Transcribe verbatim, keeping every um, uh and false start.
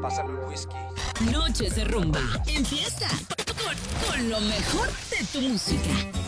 Pásame un whisky. Noches de rumba. En fiesta. Con, con lo mejor de tu música.